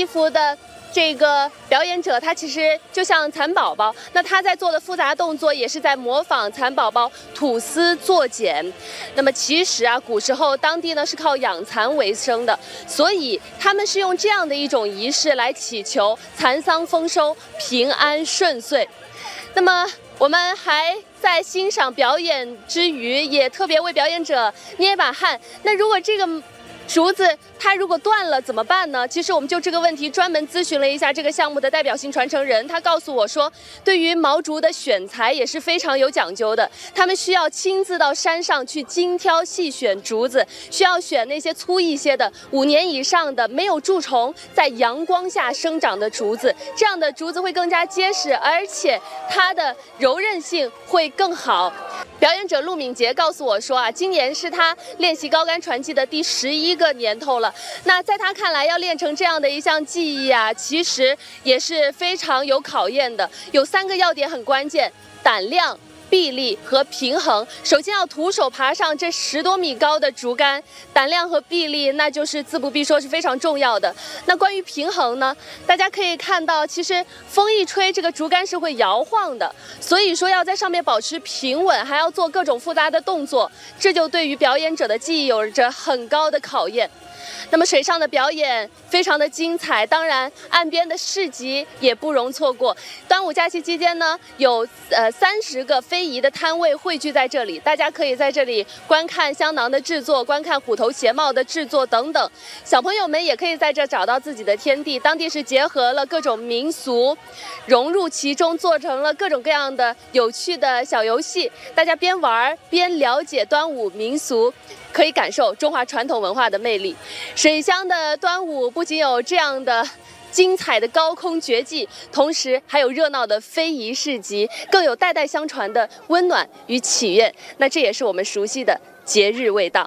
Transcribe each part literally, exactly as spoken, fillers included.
衣服的这个表演者，他其实就像蚕宝宝，那他在做的复杂动作也是在模仿蚕宝宝吐丝作茧。那么其实啊，古时候当地呢是靠养蚕为生的，所以他们是用这样的一种仪式来祈求蚕桑丰收、平安顺遂。那么我们还在欣赏表演之余，也特别为表演者捏一把汗。那如果这个竹子它如果断了怎么办呢？其实我们就这个问题专门咨询了一下这个项目的代表性传承人，他告诉我说，对于毛竹的选材也是非常有讲究的，他们需要亲自到山上去精挑细选竹子，需要选那些粗一些的、五年以上的、没有蛀虫、在阳光下生长的竹子，这样的竹子会更加结实，而且它的柔韧性会更好。表演者陆敏杰告诉我说啊，今年是他练习高杆传技的第十一个年头了。那在他看来，要练成这样的一项技艺啊，其实也是非常有考验的。有三个要点很关键：胆量、臂力和平衡。首先要徒手爬上这十多米高的竹竿，胆量和臂力那就是自不必说，是非常重要的。那关于平衡呢，大家可以看到，其实风一吹，这个竹竿是会摇晃的，所以说要在上面保持平稳，还要做各种复杂的动作，这就对于表演者的技艺有着很高的考验。那么水上的表演非常的精彩，当然岸边的市集也不容错过。端午假期期间呢，有呃三十个非遗的摊位汇聚在这里，大家可以在这里观看香囊的制作，观看虎头鞋帽的制作等等。小朋友们也可以在这找到自己的天地，当地是结合了各种民俗，融入其中，做成了各种各样的有趣的小游戏，大家边玩边了解端午民俗，可以感受中华传统文化的魅力。水乡的端午不仅有这样的精彩的高空绝技，同时还有热闹的非遗市集，更有代代相传的温暖与祈愿。那这也是我们熟悉的节日味道。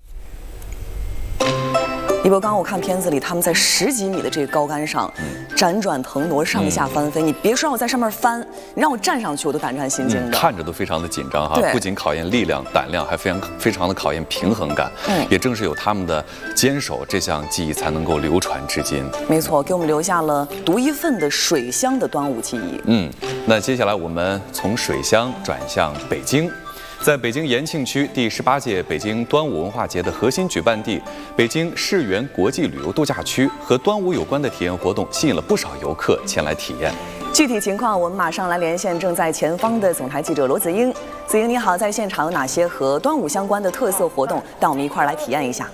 一博，刚刚我看片子里，他们在十几米的这个高杆上辗转腾挪，上下翻飞。嗯、你别说让我在上面翻，你让我站上去，我都胆战心惊的、 嗯。看着都非常的紧张哈，不仅考验力量、胆量，还非常非常的考验平衡感。嗯，也正是有他们的坚守，这项技艺才能够流传至今。 没错，给我们留下了独一份的水乡的端午记忆。 嗯，那接下来我们从水乡转向北京。在北京延庆区第十八届北京端午文化节的核心举办地北京世园国际旅游度假区，和端午有关的体验活动吸引了不少游客前来体验。 具体情况，我们马上来连线正在前方的总台记者罗子英。子英你好，在现场有哪些和端午相关的特色活动？带我们一块儿来体验一下。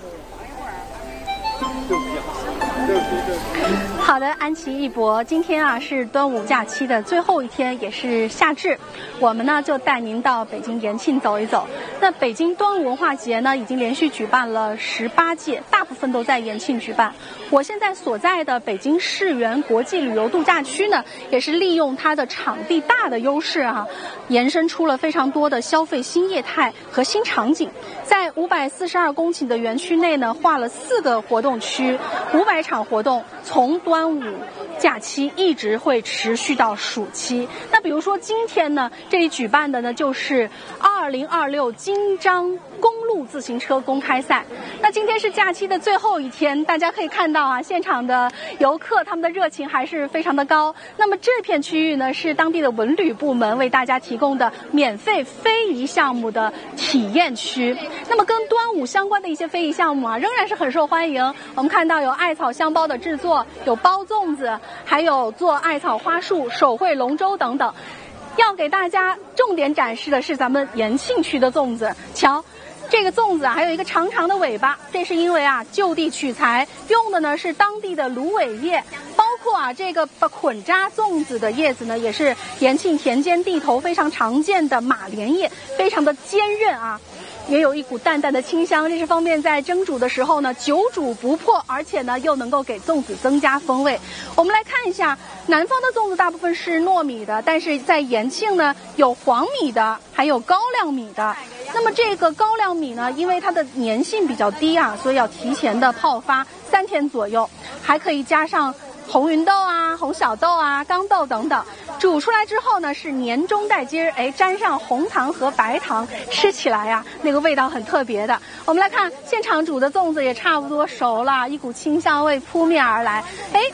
好的，安琪、一博，今天啊是端午假期的最后一天，也是夏至，我们呢就带您到北京延庆走一走。那北京端午文化节呢，已经连续举办了十八届，大部分都在延庆举办。我现在所在的北京世园国际旅游度假区呢，也是利用它的场地大的优势啊，延伸出了非常多的消费新业态和新场景。在五百四十二公顷的园区内呢，划了四个活动区，五百场活动，从端午假期一直会持续到暑期。那比如说今天呢，这里举办的呢就是二零二六京张公路自行车公开赛。那今天是假期的最后一天，大家可以看到啊，现场的游客他们的热情还是非常的高。那么这片区域呢，是当地的文旅部门为大家提供的免费非遗项目的体验区。那么跟端午相关的一些非遗项目啊，仍然是很受欢迎。我们看到有艾草香包的制作，有包粽子，还有做艾草花束、手绘龙舟等等。要给大家重点展示的是咱们延庆区的粽子，瞧。这个粽子啊，还有一个长长的尾巴，这是因为啊就地取材，用的呢是当地的芦苇叶，包括啊这个捆扎粽子的叶子呢，也是延庆田间地头非常常见的马莲叶，非常的坚韧啊。也有一股淡淡的清香，这是方便在蒸煮的时候呢久煮不破，而且呢又能够给粽子增加风味。我们来看一下，南方的粽子大部分是糯米的，但是在延庆呢有黄米的，还有高粱米的。那么这个高粱米呢，因为它的粘性比较低啊，所以要提前的泡发三天左右，还可以加上红芸豆啊、红小豆啊、豇豆等等。煮出来之后呢，是粘中带筋儿，哎，沾上红糖和白糖，吃起来呀、啊，那个味道很特别的。我们来看现场煮的粽子也差不多熟了，一股清香味扑面而来。哎，